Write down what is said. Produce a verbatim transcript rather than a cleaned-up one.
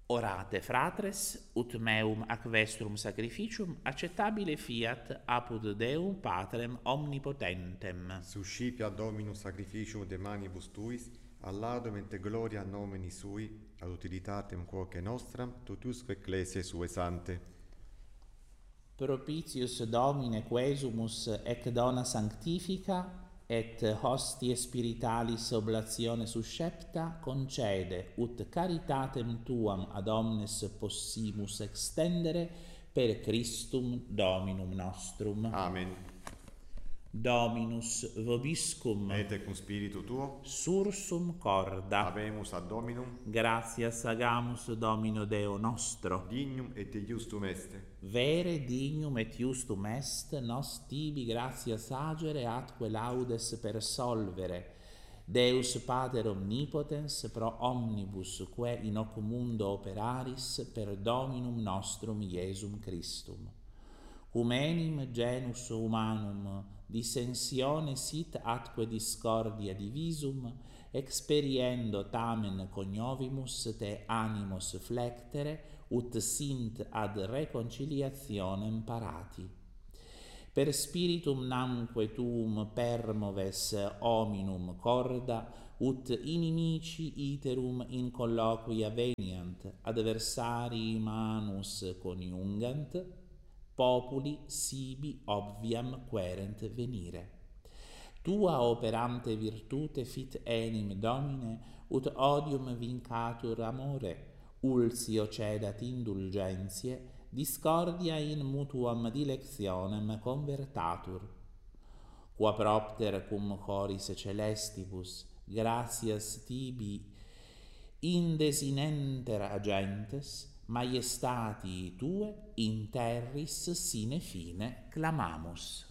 Orate fratres, ut meum ac vestrum sacrificium acceptabile fiat apud Deum Patrem omnipotentem. Suscipia Dominus sacrificium de manibus tuis, alladum et gloria nomini sui, ad utilitatem quoque nostram, totusque ecclesiae sue sante. Propitius Domine quesumus ec dona sanctifica, et hostie spiritualis oblatione suscepta, concede, ut caritatem tuam ad omnes possimus extendere, per Christum Dominum nostrum. Amen. Dominus vobiscum. Et cum spiritu tuo, Sursum corda. habemus ad Dominum, Gratias agamus Domino Deo nostro. dignum et iustum est. Vere dignum et iustum est, nos tibi gratias agere atque laudes persolvere. Deus Pater omnipotens pro omnibus quae in hoc mundo operaris per Dominum nostrum Iesum Christum. Cum enim genus humanum dissensione sit atque discordia divisum, experiendo tamen coniovimus te animos flectere, ut sint ad reconciliationem parati. Per spiritum namque tuum permoves hominum corda, ut inimici iterum in colloquia veniant, adversarii manus coniungant, populi sibi obviam querent venire. Tua operante virtute fit enim Domine, ut odium vincatur amore, ulsio cedat indulgentiae, discordia in mutuam dilectionem convertatur. Qua propter cum choris celestibus, gratias tibi indesinenter agentes, maiestatii tue in terris sine fine clamamus.